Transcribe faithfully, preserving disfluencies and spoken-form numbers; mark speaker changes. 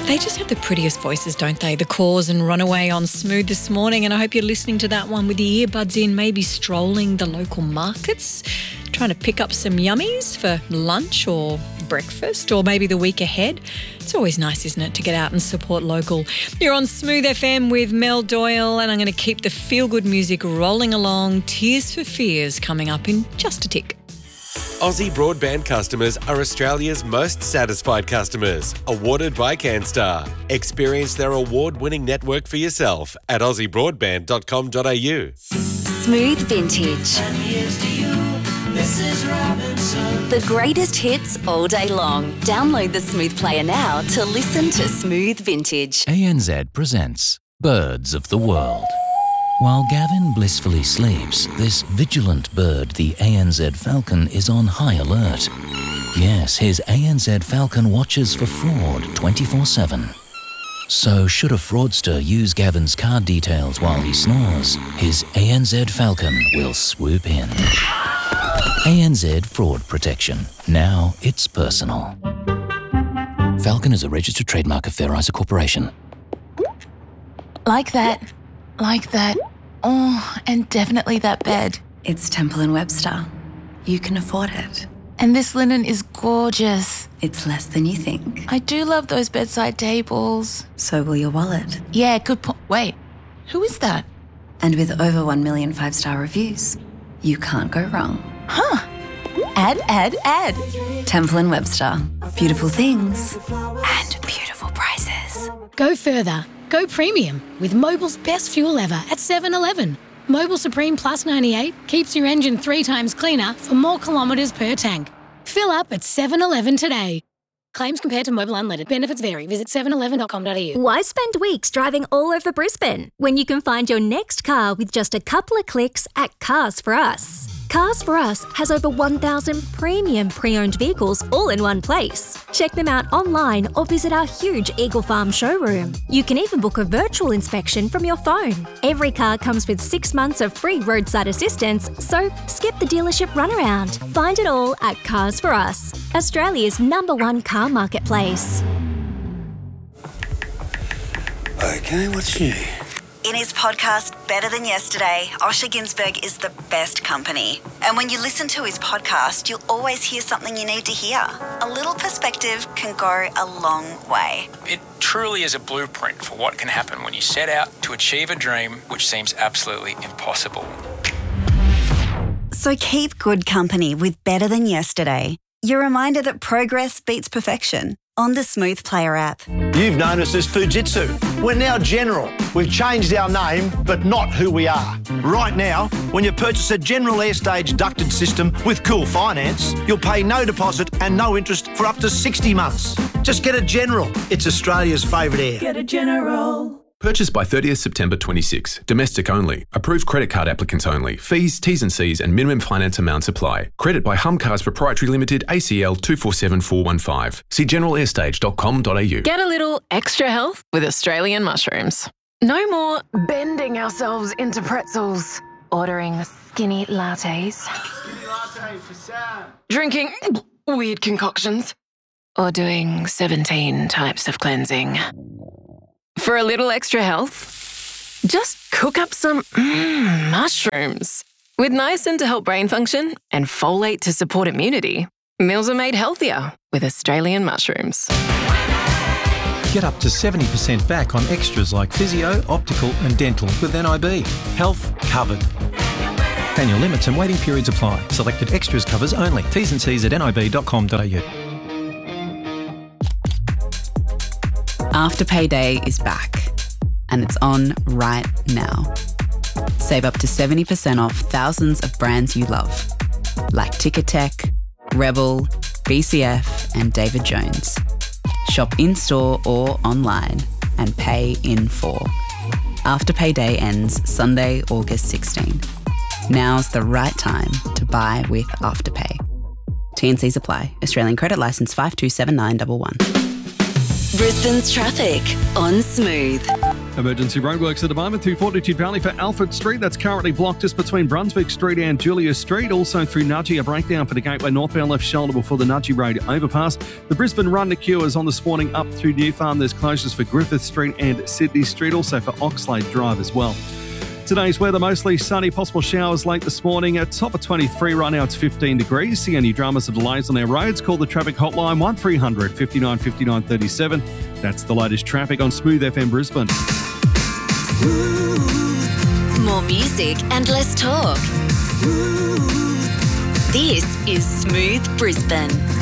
Speaker 1: They just have the prettiest voices, don't they? The Cause and Runaway on Smooth this morning, and I hope you're listening to that one with the earbuds in, maybe strolling the local markets, trying to pick up some yummies for lunch or breakfast or maybe the week ahead. It's always nice, isn't it, to get out and support local. You're on Smooth F M with Mel Doyle, and I'm going to keep the feel-good music rolling along. Tears for Fears coming up in just a tick.
Speaker 2: Aussie Broadband customers are Australia's most satisfied customers, awarded by CanStar. Experience their award-winning network for yourself at aussie broadband dot com dot a u.
Speaker 3: Smooth Vintage.
Speaker 4: And here's to you, Missus Robinson.
Speaker 3: The greatest hits all day long. Download the Smooth Player now to listen to Smooth Vintage.
Speaker 5: A N Z presents Birds of the World. While Gavin blissfully sleeps, this vigilant bird, the A N Z falcon, is on high alert. Yes, his A N Z falcon watches for fraud twenty-four seven. So should a fraudster use Gavin's card details while he snores, his A N Z falcon will swoop in. A N Z Fraud Protection. Now it's personal. Falcon is a registered trademark of Fair Isa Corporation.
Speaker 6: Like that. Like that. Oh, and definitely that bed.
Speaker 7: It's Temple and Webster. You can afford it.
Speaker 6: And this linen is gorgeous.
Speaker 7: It's less than you think.
Speaker 6: I do love those bedside tables.
Speaker 7: So will your wallet.
Speaker 6: Yeah, good point. Wait, who is that?
Speaker 7: And with over one million five-star reviews, you can't go wrong.
Speaker 6: Huh. Add, add, add.
Speaker 7: Temple and Webster. Beautiful things and beautiful prices.
Speaker 8: Go further. Go premium with Mobil's best fuel ever at seven eleven. Mobil Supreme Plus ninety-eight keeps your engine three times cleaner for more kilometres per tank. Fill up at seven eleven today. Claims compared to Mobil Unleaded. Benefits vary. Visit seven eleven dot com dot a u.
Speaker 9: Why spend weeks driving all over Brisbane when you can find your next car with just a couple of clicks at Cars for Us? Cars for Us has over one thousand premium pre-owned vehicles all in one place. Check them out online or visit our huge Eagle Farm showroom. You can even book a virtual inspection from your phone. Every car comes with six months of free roadside assistance, so skip the dealership runaround. Find it all at Cars for Us, Australia's number one car marketplace.
Speaker 10: Okay, what's new?
Speaker 7: In his podcast, Better Than Yesterday, Osher Ginsberg is the best company. And when you listen to his podcast, you'll always hear something you need to hear. A little perspective can go a long way.
Speaker 11: It truly is a blueprint for what can happen when you set out to achieve a dream which seems absolutely impossible.
Speaker 7: So keep good company with Better Than Yesterday. Your reminder that progress beats perfection on the Smooth Player app.
Speaker 12: You've known us as Fujitsu. We're now General. We've changed our name, but not who we are. Right now, when you purchase a General Airstage ducted system with Cool Finance, you'll pay no deposit and no interest for up to sixty months. Just get a General. It's Australia's favourite air.
Speaker 4: Get a General.
Speaker 13: Purchased by thirtieth September twenty-six. Domestic only. Approved credit card applicants only. Fees, T's and C's and minimum finance amounts apply. Credit by Humcars Proprietary Limited, A C L two four seven four one five. See general airstage dot com dot a u.
Speaker 14: Get a little extra health with Australian mushrooms. No more bending ourselves into pretzels. Ordering skinny lattes.
Speaker 12: Skinny latte for Sam.
Speaker 14: Drinking weird concoctions. Or doing seventeen types of cleansing. For a little extra health, just cook up some mm, mushrooms. With niacin to help brain function and folate to support immunity, meals are made healthier with Australian mushrooms.
Speaker 15: Get up to seventy percent back on extras like physio, optical and dental with N I B. Health covered. Annual limits and waiting periods apply. Selected extras covers only. T's and C's at n i b dot com dot a u.
Speaker 16: Afterpay Day is back, and it's on right now. Save up to seventy percent off thousands of brands you love, like Ticketek, Rebel, B C F and David Jones. Shop in-store or online and pay in full. Afterpay Day ends Sunday, August sixteenth. Now's the right time to buy with Afterpay. T and Cs apply. Australian credit licence five two seven nine one one.
Speaker 3: Brisbane's traffic on Smooth.
Speaker 17: Emergency roadworks at the moment through Fortitude Valley for Alfred Street. That's currently blocked just between Brunswick Street and Julius Street. Also through Nudgee, a breakdown for the Gateway northbound left shoulder before the Nudgee Road overpass. The Brisbane Run to Cure is on this morning up through New Farm. There's closures for Griffith Street and Sydney Street, also for Oxlade Drive as well. Today's weather, mostly sunny, possible showers late this morning. At top of twenty-three, right now it's fifteen degrees. See any dramas or delays on our roads, call the traffic hotline one three hundred fifty-nine fifty-nine thirty-seven. That's the latest traffic on Smooth F M Brisbane.
Speaker 3: More music and less talk. This is Smooth Brisbane.